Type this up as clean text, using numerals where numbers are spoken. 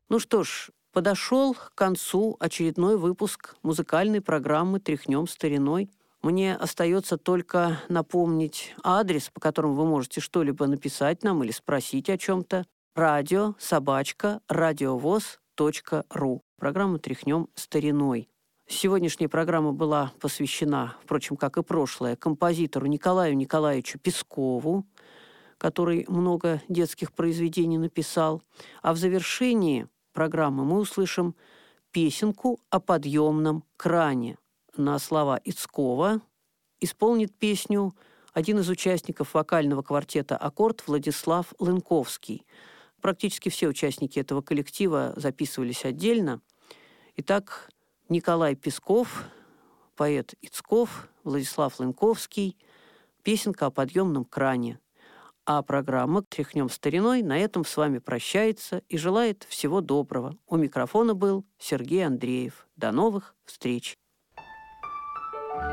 Ну что ж, подошел к концу очередной выпуск музыкальной программы «Тряхнем стариной». Мне остается только напомнить адрес, по которому вы можете что-либо написать нам или спросить о чем-то. radio@radiovoz.ru. Программа «Тряхнем стариной». Сегодняшняя программа была посвящена, впрочем, как и прошлая, композитору Николаю Николаевичу Пескову, который много детских произведений написал. А в завершении программы мы услышим песенку о подъемном кране. На слова Ицкова исполнит песню один из участников вокального квартета «Аккорд» Владислав Лынковский. Практически все участники этого коллектива записывались отдельно. Итак, Николай Песков, поэт Ицков, Владислав Лынковский, песенка о подъемном кране. А программа «Тряхнем стариной» на этом с вами прощается и желает всего доброго. У микрофона был Сергей Андреев. До новых встреч!